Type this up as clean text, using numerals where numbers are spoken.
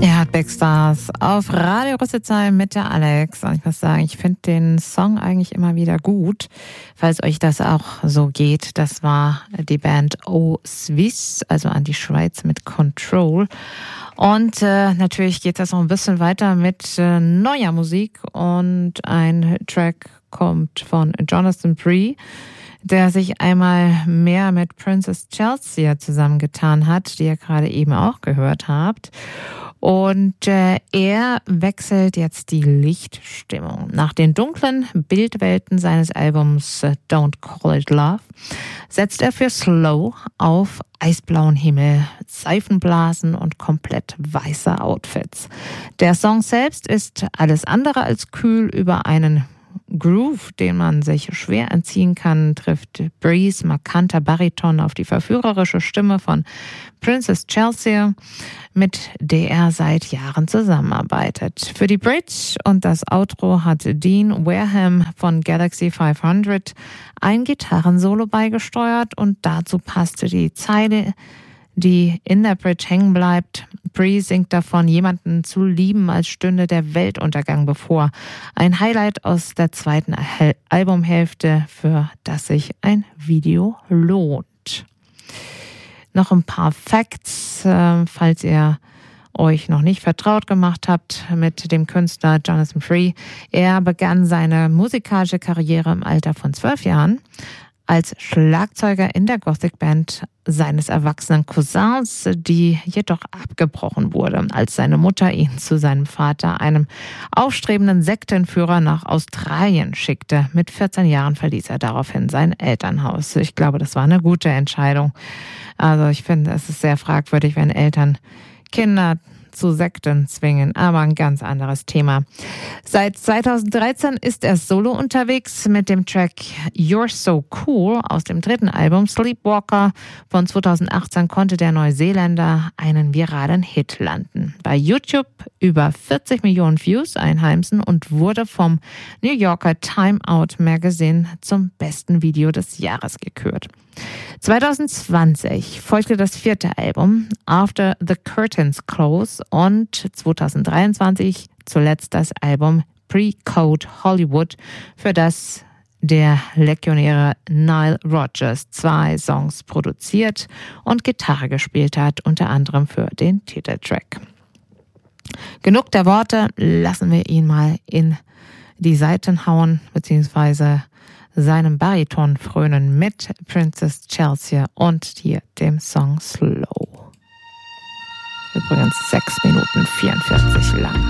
Ja, Backstars auf Radio Rüsselsheim mit der Alex. Und ich muss sagen, ich finde den Song eigentlich immer wieder gut. Falls euch das auch so geht, das war die Band O Swiss, also an die Schweiz mit Control. Und natürlich geht das noch ein bisschen weiter mit neuer Musik. Und ein Track kommt von Jonathan Bree, der sich einmal mehr mit Princess Chelsea zusammengetan hat, die ihr gerade eben auch gehört habt. Und er wechselt jetzt die Lichtstimmung. Nach den dunklen Bildwelten seines Albums Don't Call It Love setzt er für Slow auf eisblauen Himmel, Seifenblasen und komplett weiße Outfits. Der Song selbst ist alles andere als kühl. Über einen Groove, den man sich schwer entziehen kann, trifft Brees markanter Bariton auf die verführerische Stimme von Princess Chelsea, mit der er seit Jahren zusammenarbeitet. Für die Bridge und das Outro hat Dean Wareham von Galaxy 500 ein Gitarrensolo beigesteuert und dazu passte die Zeile, die in der Bridge hängen bleibt. Bree singt davon, jemanden zu lieben, als stünde der Weltuntergang bevor. Ein Highlight aus der zweiten Albumhälfte, für das sich ein Video lohnt. Noch ein paar Facts, falls ihr euch noch nicht vertraut gemacht habt mit dem Künstler Jonathan Bree. Er begann seine musikalische Karriere im Alter von 12 Jahren als Schlagzeuger in der Gothic-Band seines erwachsenen Cousins, die jedoch abgebrochen wurde, als seine Mutter ihn zu seinem Vater, einem aufstrebenden Sektenführer, nach Australien schickte. Mit 14 Jahren verließ er daraufhin sein Elternhaus. Ich glaube, das war eine gute Entscheidung. Also ich finde, es ist sehr fragwürdig, wenn Eltern Kinder zu Sekten zwingen, aber ein ganz anderes Thema. Seit 2013 ist er solo unterwegs mit dem Track You're So Cool aus dem dritten Album Sleepwalker von 2018 konnte der Neuseeländer einen viralen Hit landen. Bei YouTube über 40 Millionen Views einheimsen und wurde vom New Yorker Time Out Magazine zum besten Video des Jahres gekürt. 2020 folgte das vierte Album After the Curtains Close und 2023 zuletzt das Album Pre-Code Hollywood, für das der Legionäre Nile Rodgers 2 Songs produziert und Gitarre gespielt hat, unter anderem für den Titeltrack. Genug der Worte, lassen wir ihn mal in die Seiten hauen, beziehungsweise seinem Bariton frönen mit Princess Chelsea und hier dem Song Slow. Übrigens 6 Minuten 44 lang.